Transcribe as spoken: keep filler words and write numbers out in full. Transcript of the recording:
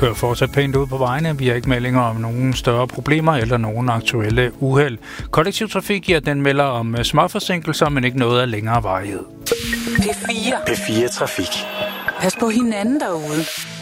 kører fortsat pænt ud på vejene. Vi har ikke meldinger om nogen større problemer eller nogen aktuelle uheld. Kollektiv trafik, ja, den melder om småforsinkelser, men ikke noget af længere varighed. P fire. P fire Trafik. Pas på hinanden derude.